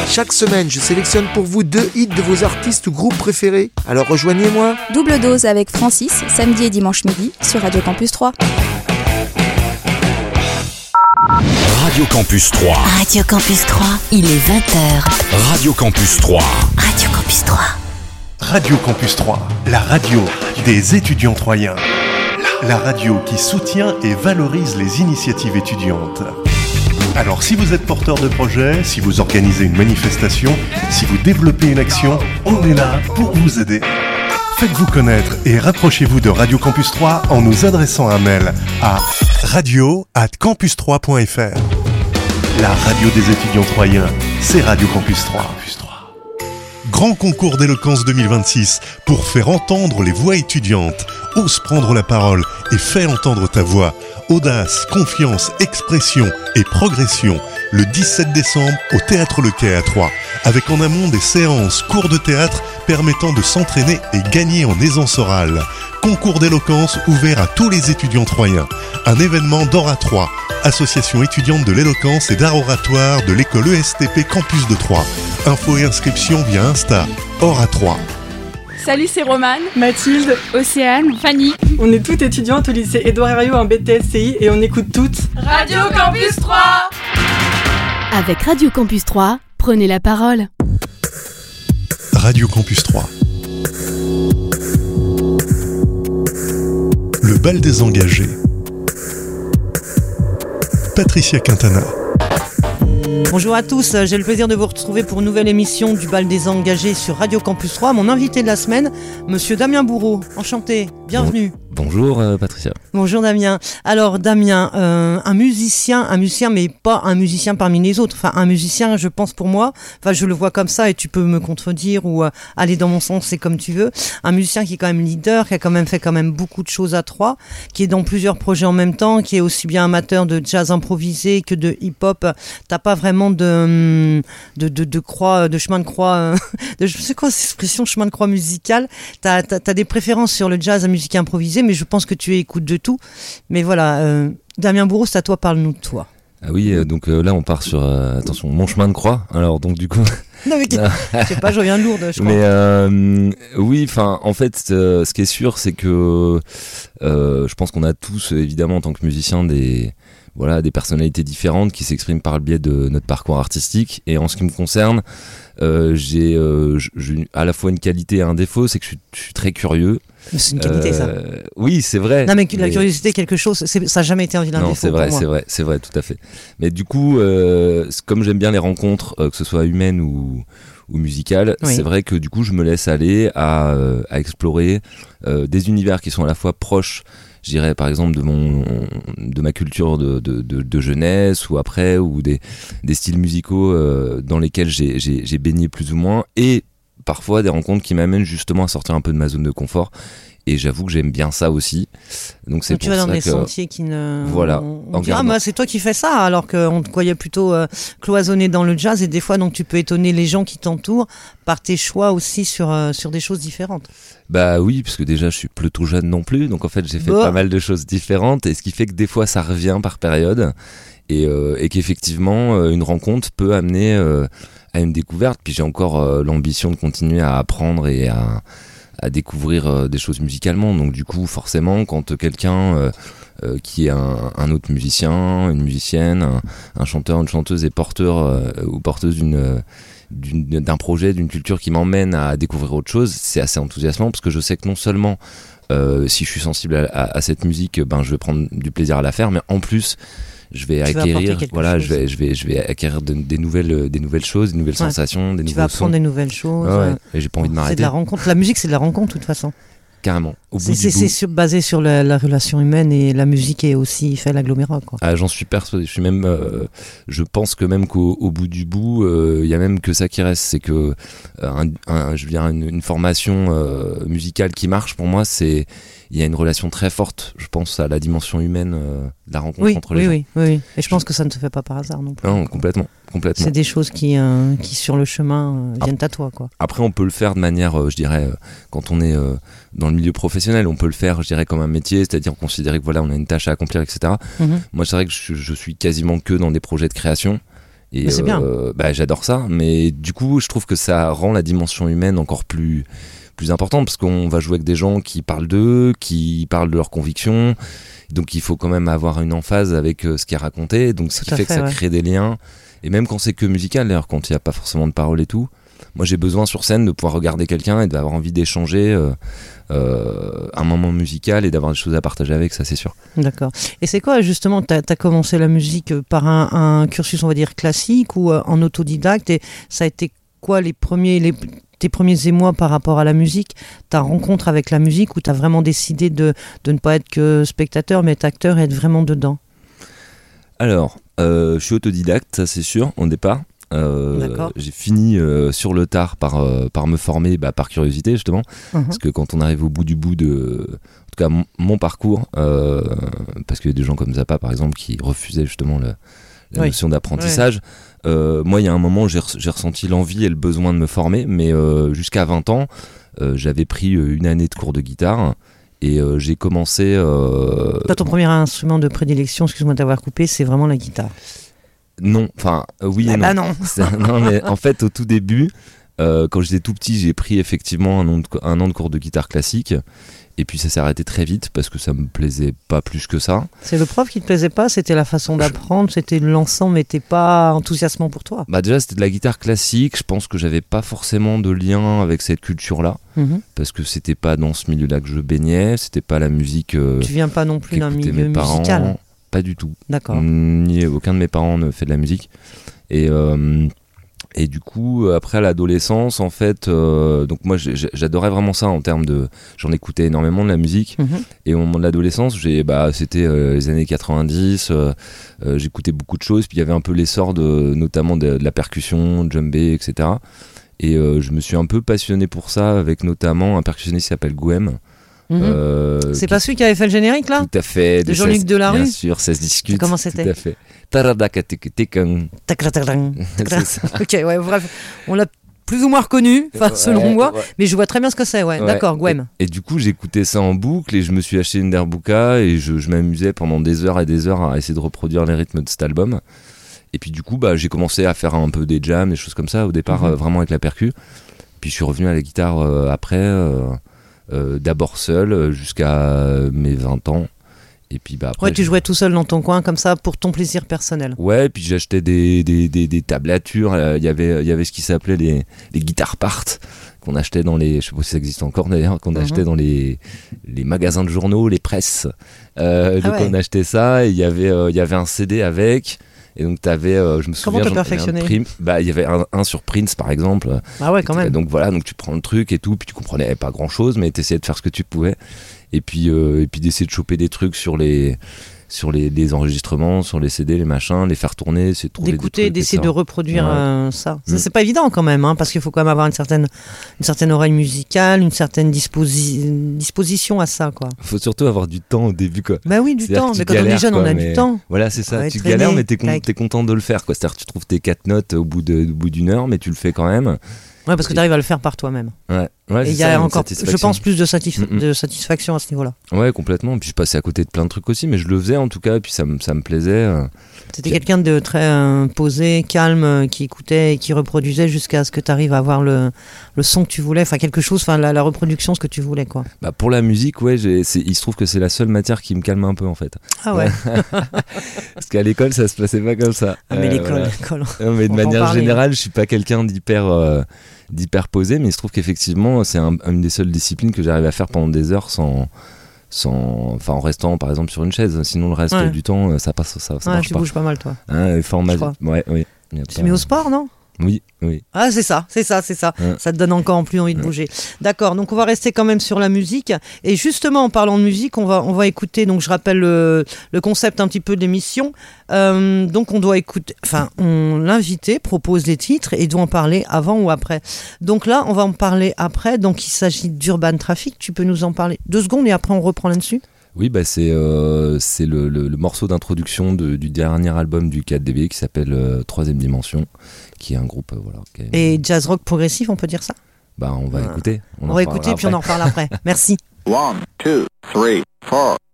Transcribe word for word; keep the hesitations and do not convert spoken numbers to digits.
Chaque semaine, je sélectionne pour vous deux hits de vos artistes ou groupes préférés. Alors rejoignez-moi. Double dose avec Francis, samedi et dimanche midi sur Radio Campus trois. Radio Campus trois. Radio Campus trois, il est vingt heures. Radio Campus trois. Radio Campus trois. Radio Campus trois, la radio des étudiants troyens. La radio qui soutient et valorise les initiatives étudiantes. Alors si vous êtes porteur de projet, si vous organisez une manifestation, si vous développez une action, on est là pour vous aider. Faites-vous connaître et rapprochez-vous de Radio Campus trois en nous adressant un mail à radio arobase campus trois point f r. La radio des étudiants troyens, c'est Radio Campus trois. Grand concours d'éloquence deux mille vingt-six pour faire entendre les voix étudiantes. Ose prendre la parole et fais entendre ta voix. Audace, confiance, expression et progression. Le dix-sept décembre au Théâtre Le Quai à Troyes. Avec en amont des séances, cours de théâtre permettant de s'entraîner et gagner en aisance orale. Concours d'éloquence ouvert à tous les étudiants troyens. Un événement d'Oratrois, association étudiante de l'éloquence et d'art oratoire de l'école E S T P Campus de Troyes. Infos et inscriptions via Insta, Oratrois. Salut, c'est Romane, Mathilde, Océane, Fanny. On est toutes étudiantes au lycée Édouard Herriot en B T S C I et on écoute toutes Radio Campus trois. Avec Radio Campus trois, prenez la parole. Radio Campus trois. Le bal des engagés. Patricia Quintana. Bonjour à tous, j'ai le plaisir de vous retrouver pour une nouvelle émission du Bal des Engagés sur Radio Campus trois. Mon invité de la semaine, Monsieur Damien Bourreau. Enchanté, bienvenue. Bonjour euh, Patricia. Bonjour Damien. Alors Damien, euh, un musicien, un musicien mais pas un musicien parmi les autres. Enfin un musicien, je pense pour moi, enfin je le vois comme ça et tu peux me contredire ou euh, aller dans mon sens, c'est comme tu veux. Un musicien qui est quand même leader, qui a quand même fait quand même beaucoup de choses à Troyes, qui est dans plusieurs projets en même temps, qui est aussi bien amateur de jazz improvisé que de hip-hop. T'as pas vraiment de de de, de croix, de chemin de croix, de, je sais quoi cette expression, chemin de croix musical. T'as t'as, t'as des préférences sur le jazz, la musique improvisée, mais je pense que tu écoutes de tout. Mais voilà, euh, Damien Bourreau, c'est à toi, parle-nous de toi. Ah oui, euh, donc euh, là on part sur, euh, attention, mon chemin de croix. Alors donc du coup... non mais je sais pas, je reviens de Lourdes, je crois. Mais euh, oui, enfin en fait, euh, ce qui est sûr, c'est que euh, je pense qu'on a tous, évidemment, en tant que musiciens, des... Voilà, des personnalités différentes qui s'expriment par le biais de notre parcours artistique. Et en ce qui me concerne, euh, j'ai, euh, j'ai à la fois une qualité et un défaut, c'est que je suis, je suis très curieux. C'est une qualité, euh, ça. Oui, c'est vrai. Non, mais la mais... curiosité, quelque chose, c'est, ça n'a jamais été un vilain non, défaut. C'est vrai, pour moi. c'est vrai, c'est vrai, tout à fait. Mais du coup, euh, comme j'aime bien les rencontres, euh, que ce soit humaines ou ou musicales, oui. C'est vrai que du coup, je me laisse aller à, euh, à explorer euh, des univers qui sont à la fois proches. Je dirais par exemple de mon de ma culture de de de, de jeunesse ou après ou des des styles musicaux euh, dans lesquels j'ai j'ai j'ai baigné plus ou moins et parfois des rencontres qui m'amènent justement à sortir un peu de ma zone de confort. Et j'avoue que j'aime bien ça aussi. Donc c'est Donc pour tu vas ça dans des que sentiers qui ne. Voilà. On, on dira, bah, c'est toi qui fais ça, alors qu'on te croyait plutôt euh, cloisonné dans le jazz. Et des fois, donc tu peux étonner les gens qui t'entourent par tes choix aussi sur euh, sur des choses différentes. Bah oui, parce que déjà je suis plutôt jeune non plus. Donc en fait j'ai fait bah. pas mal de choses différentes. Et ce qui fait que des fois ça revient par période. Et, euh, et qu'effectivement euh, une rencontre peut amener euh, à une découverte. Puis j'ai encore euh, l'ambition de continuer à apprendre et à à découvrir euh, des choses musicalement. Donc du coup, forcément, quand quelqu'un euh, euh, qui est un, un autre musicien, une musicienne, un, un chanteur, une chanteuse est porteur euh, ou porteuse d'une, d'une, d'un projet, d'une culture qui m'emmène à découvrir autre chose, c'est assez enthousiasmant parce que je sais que non seulement euh, si je suis sensible à, à, à cette musique, ben je vais prendre du plaisir à la faire, mais en plus je vais tu acquérir voilà chose. je vais je vais je vais acquérir de, des nouvelles des nouvelles choses, des nouvelles ouais. sensations, des tu nouveaux vas apprendre sons. des nouvelles choses ouais, ouais. Et j'ai pas envie de m'arrêter. C'est de la rencontre, la musique c'est de la rencontre de toute façon. Carrément. Au c'est, bout c'est, du bout. c'est sur, basé sur la, la relation humaine et la musique est aussi fait l'agglomérat quoi. Ah, j'en suis persuadé. Je suis même, euh, je pense que même qu'au au bout du bout, il euh, y a même que ça qui reste, c'est que euh, un, un, je veux dire une, une formation euh, musicale qui marche pour moi, c'est il y a une relation très forte, je pense, à la dimension humaine euh, de la rencontre oui, entre les oui, gens. Oui, oui, oui. Et je pense que ça ne se fait pas par hasard non plus. Non, complètement, complètement. C'est des choses qui, euh, qui sur le chemin, euh, viennent à toi, quoi. Après, on peut le faire de manière, euh, je dirais, euh, quand on est euh, dans le milieu professionnel, on peut le faire, je dirais, comme un métier, c'est-à-dire considérer que voilà, on a une tâche à accomplir, et cetera. Mm-hmm. Moi, c'est vrai que je, je suis quasiment que dans des projets de création. Et mais c'est bien. Euh, bah, j'adore ça, mais du coup, je trouve que ça rend la dimension humaine encore plus, plus importante parce qu'on va jouer avec des gens qui parlent d'eux, qui parlent de leurs convictions. Donc, il faut quand même avoir une emphase avec euh, ce qui est raconté. Donc, ce Tout qui à fait, fait, que ça ouais. crée des liens. Et même quand c'est que musical, d'ailleurs, quand il n'y a pas forcément de paroles et tout. Moi, j'ai besoin sur scène de pouvoir regarder quelqu'un et d'avoir envie d'échanger euh, euh, un moment musical et d'avoir des choses à partager avec, ça c'est sûr. D'accord. Et c'est quoi justement, tu as commencé la musique par un, un cursus, on va dire, classique ou euh, en autodidacte, et ça a été quoi les premiers, les, tes premiers émois par rapport à la musique, ta rencontre avec la musique, où tu as vraiment décidé de, de ne pas être que spectateur mais être acteur et être vraiment dedans? Alors, euh, je suis autodidacte, ça c'est sûr, au départ. Euh, j'ai fini euh, sur le tard par, euh, par me former bah, par curiosité justement, uh-huh. parce que quand on arrive au bout du bout de, en tout cas mon, mon parcours, euh, parce qu'il y a des gens comme Zappa par exemple qui refusaient justement le, la oui. notion d'apprentissage, oui. euh, moi il y a un moment où j'ai, j'ai ressenti l'envie et le besoin de me former, mais euh, jusqu'à vingt ans euh, j'avais pris une année de cours de guitare. Et euh, j'ai commencé... Euh... Toi, ton premier instrument de prédilection, excuse-moi d'avoir coupé, c'est vraiment la guitare? Non, enfin, euh, oui et ah non. Bah non. C'est, non, mais en fait, au tout début, euh, quand j'étais tout petit, j'ai pris effectivement un an, de, un an de cours de guitare classique. Et puis ça s'est arrêté très vite parce que ça me plaisait pas plus que ça. C'est le prof qui te plaisait pas? C'était la façon d'apprendre? C'était l'ensemble n'était pas enthousiasmant pour toi? Bah déjà c'était de la guitare classique. Je pense que j'avais pas forcément de lien avec cette culture-là mm-hmm. parce que c'était pas dans ce milieu-là que je baignais. C'était pas la musique. Euh, tu viens pas non plus d'un milieu mes parents, musical? Pas du tout. D'accord. Ni aucun de mes parents ne fait de la musique. Et euh, Et du coup, après à l'adolescence, en fait, euh, donc moi j'adorais vraiment ça en termes de. J'en écoutais énormément de la musique. Mmh. Et au moment de l'adolescence, j'ai, bah, c'était euh, les années quatre-vingt-dix, euh, euh, j'écoutais beaucoup de choses. Puis il y avait un peu l'essor de, notamment de, de la percussion, de djembé, et cetera. Et euh, je me suis un peu passionné pour ça, avec notamment un percussionniste qui s'appelle Gouem. Mmh. Euh, c'est qui... pas celui qui avait fait le générique là? Tout à fait. De Jean-Luc Delarue? Bien sûr, ça se discute. Comment c'était? Tout à fait. Ok, ouais, bref, on l'a plus ou moins reconnu, enfin selon ouais, moi, ouais. mais je vois très bien ce que c'est, ouais, ouais. D'accord, Gouem. Et, et du coup, j'écoutais ça en boucle et je me suis acheté une Derbuka et je, je m'amusais pendant des heures et des heures à essayer de reproduire les rythmes de cet album. Et puis du coup, bah, j'ai commencé à faire un peu des jams, des choses comme ça, au départ, mm-hmm. euh, vraiment avec la percu. Puis je suis revenu à la guitare euh, après, euh, euh, d'abord seul, jusqu'à mes vingt ans. Et puis bah après, ouais, tu jouais tout seul dans ton coin comme ça pour ton plaisir personnel. Ouais, puis j'achetais des, des, des, des tablatures. Il euh, y avait, il y avait ce qui s'appelait les, les guitar parts qu'on achetait dans les, je sais pas si ça existe encore d'ailleurs, qu'on mm-hmm. achetait dans les, les magasins de journaux, les presses. Euh, ah donc ouais. on achetait ça et il y avait, euh, il y avait un C D avec. Et donc t'avais, euh, je me souviens, comment t'as perfectionné? Prim- bah il y avait un, un sur Prince par exemple. Ah ouais, quand même. Donc voilà, donc tu prends le truc et tout, puis tu comprenais pas grand chose, mais t'essayais de faire ce que tu pouvais. Et puis euh, et puis d'essayer de choper des trucs sur les sur les, les enregistrements, sur les C D, les machins, les faire tourner, c'est trouver d'écouter, des trucs, d'essayer de reproduire ouais. euh, ça. Mmh. ça. C'est pas évident quand même, hein, parce qu'il faut quand même avoir une certaine une certaine oreille musicale, une certaine disposi- disposition à ça, quoi. Faut surtout avoir du temps au début, quoi. Bah oui, du c'est-à-dire temps. Mais quand galères, on est jeune, quoi, on a mais... du temps. Voilà, c'est ça. Ouais, tu traîner, galères, mais t'es, con- like. t'es content de le faire, quoi. C'est-à-dire que tu trouves tes quatre notes au bout de, au bout d'une heure, mais tu le fais quand même. Ouais, parce que tu arrives à le faire par toi-même. Ouais. Ouais, et il y a ça, encore, je pense, plus de, satisf- mm-hmm. de satisfaction à ce niveau-là. Ouais, complètement. Puis je passais à côté de plein de trucs aussi, mais je le faisais en tout cas, et puis ça, m- ça me plaisait. C'était J'ai... quelqu'un de très euh, posé, calme, euh, qui écoutait et qui reproduisait jusqu'à ce que tu arrives à avoir le, le son que tu voulais, enfin quelque chose, enfin la, la reproduction, ce que tu voulais, quoi. Bah pour la musique, ouais, j'ai, c'est, il se trouve que c'est la seule matière qui me calme un peu en fait. Ah ouais. Parce qu'à l'école, ça se passait pas comme ça. Ah, mais euh, l'école, voilà. l'école. Non, mais de manière générale, je suis pas quelqu'un d'hyper. Euh, d'hyper posé, mais il se trouve qu'effectivement c'est un, une des seules disciplines que j'arrive à faire pendant des heures sans, sans, enfin en restant par exemple sur une chaise. Sinon le reste ouais. du temps ça passe, ça, ça ouais, marche tu pas. Tu bouges pas mal toi. Hein, format, ouais, oui. Tu te mets au sport, non? Oui, oui. Ah, c'est ça, c'est ça, c'est ça. Ouais. Ça te donne encore plus envie de bouger. D'accord, donc on va rester quand même sur la musique. Et justement, en parlant de musique, on va, on va écouter, donc je rappelle le, le concept un petit peu de l'émission. Euh, donc on doit écouter, enfin, on, l'invité propose les titres et doit en parler avant ou après. Donc là, on va en parler après. Donc il s'agit d'Urban Traffic. Tu peux nous en parler deux secondes et après on reprend là-dessus? Oui, bah c'est, euh, c'est le, le, le morceau d'introduction de, du dernier album du quatre D B qui s'appelle euh, Troisième Dimension, qui est un groupe. Euh, voilà, qui est... Et jazz rock progressif, on peut dire ça? Bah on va ah. écouter. On, on va écouter puis on en reparle après. Merci. One, two, three, four.